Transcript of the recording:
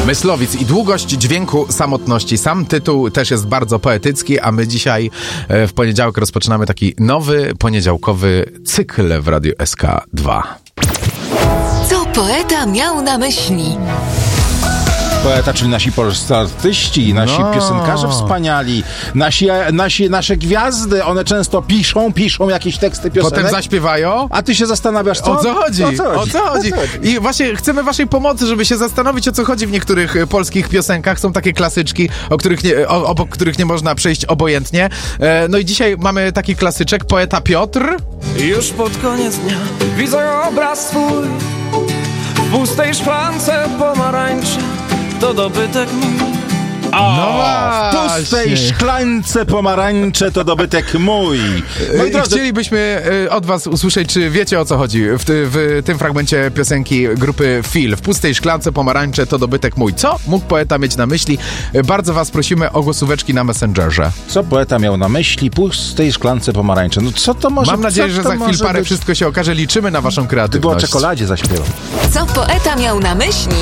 Myslowic i długość dźwięku samotności. Sam tytuł też jest bardzo poetycki, a my dzisiaj w poniedziałek rozpoczynamy taki nowy, poniedziałkowy cykl w Radiu SK2. Co poeta miał na myśli? Poeta, czyli nasi polscy artyści, nasi piosenkarze wspaniali, nasze gwiazdy, one często piszą jakieś teksty piosenek. Potem zaśpiewają. A ty się zastanawiasz, co? O co chodzi? O co chodzi? I właśnie chcemy waszej pomocy, żeby się zastanowić, o co chodzi w niektórych polskich piosenkach. Są takie klasyczki, obok których nie można przejść obojętnie. No i dzisiaj mamy taki klasyczek, poeta Piotr. Już pod koniec dnia widzę obraz twój w pustej szklance pomarańczy, to dobytek mój. W pustej szklance pomarańcze to dobytek mój. I chcielibyśmy od was usłyszeć, czy wiecie, o co chodzi w tym fragmencie piosenki grupy Fil. W pustej szklance pomarańcze to dobytek mój. Co mógł poeta mieć na myśli? Bardzo was prosimy o głosóweczki na Messengerze. Co poeta miał na myśli? Pustej szklance pomarańcze. No co to może być? Mam nadzieję, że za chwilę parę wszystko się okaże. Liczymy na waszą kreatywność. Gdyby o czekoladzie zaśpiewał. Co poeta miał na myśli?